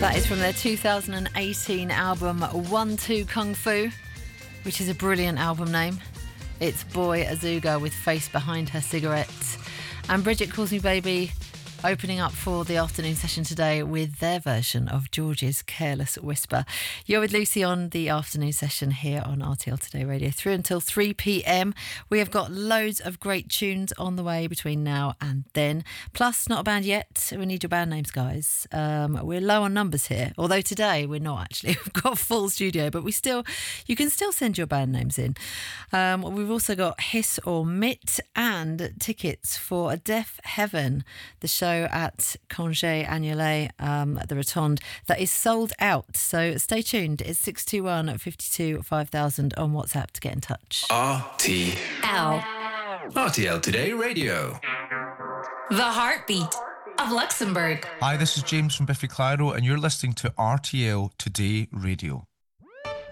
That is from their 2018 album 1-2 Kung Fu, which is a brilliant album name. It's Boy Azuga with Face Behind Her Cigarette. And Bridget Calls Me Baby opening up for the afternoon session today with their version of George's Careless Whisper. You're with Lucy on the afternoon session here on RTL Today Radio through until 3 p.m. We have got loads of great tunes on the way between now and then. Plus, not a band yet. We need your band names, guys. We're low on numbers here, although today we're not actually. We've got a full studio, but you can still send your band names in. We've also got Hiss or Mitt and tickets for A Deaf Heaven, the show at Congé Agnolet at the Rotonde, that is sold out. So stay tuned. It's 621 52 5000 on WhatsApp to get in touch. RTL Today Radio. The heartbeat of Luxembourg. Hi, this is James from Biffy Clyro, and you're listening to RTL Today Radio.